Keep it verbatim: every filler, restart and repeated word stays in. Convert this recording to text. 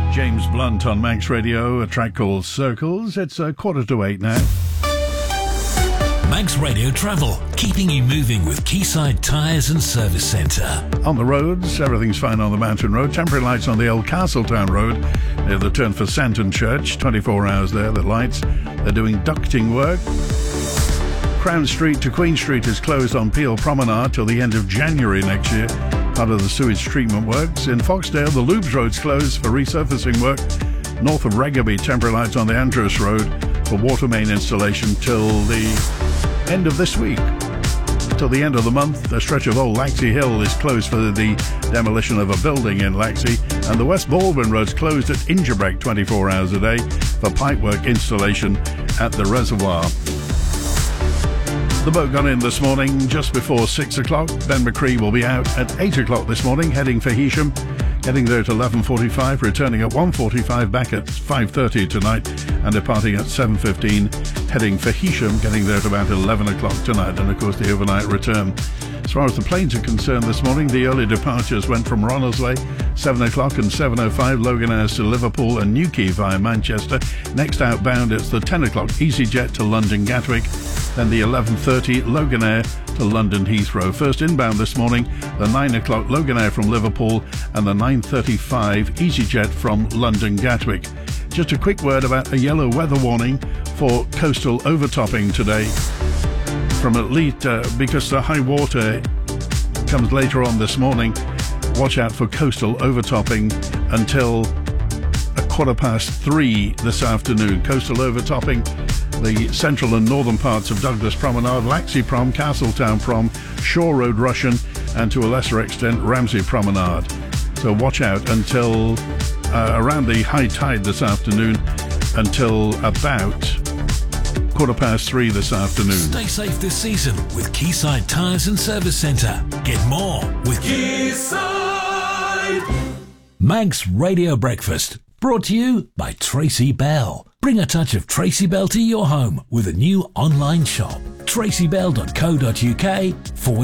James Blunt on Manx Radio, a track called Circles. It's a quarter to eight now. Manx Radio Travel, keeping you moving with Quayside Tyres and Service Centre. On the roads, everything's fine on the Mountain Road. Temporary lights on the old Castletown Road near the turn for Santon Church. twenty-four hours there, the lights. They're doing ducting work. Crown Street to Queen Street is closed on Peel Promenade till the end of January next year. Part of the sewage treatment works. In Foxdale, the Loubs Road's closed for resurfacing work. North of Regaby, temporary lights on the Andrews Road for water main installation till the end of this week. Till the end of the month, a stretch of Old Laxey Hill is closed for the demolition of a building in Laxey, and the West Baldwin Road's closed at Ingerbreck twenty-four hours a day for pipework installation at the reservoir. The boat got in this morning just before six o'clock. Ben McCree will be out at eight o'clock this morning, heading for Heysham, getting there at eleven forty-five, returning at one forty-five, back at five thirty tonight, and departing at seven fifteen, heading for Heysham, getting there at about eleven o'clock tonight, and of course the overnight return. As far as the planes are concerned this morning, the early departures went from Ronaldsway, seven o'clock and seven oh five, Loganair to Liverpool and Newquay via Manchester. Next outbound, it's the ten o'clock EasyJet to London Gatwick, then the eleven thirty Loganair to London Heathrow. First inbound this morning, the nine o'clock Loganair from Liverpool and the nine thirty-five EasyJet from London Gatwick. Just a quick word about a yellow weather warning for coastal overtopping today from at least uh, because the high water comes later on this morning. Watch out for coastal overtopping until a quarter past three this afternoon. Coastal overtopping the central and northern parts of Douglas Promenade, Laxey Prom, Castletown Prom, Shore Road Russian, and to a lesser extent Ramsey Promenade. So watch out until uh, around the high tide this afternoon until about quarter past three this afternoon. Stay safe this season with Quayside Tyres and Service Centre. Get more with Quayside. Manx Radio Breakfast, brought to you by Tracy Bell. Bring a touch of Tracy Bell to your home with a new online shop, tracy bell dot co dot uk forward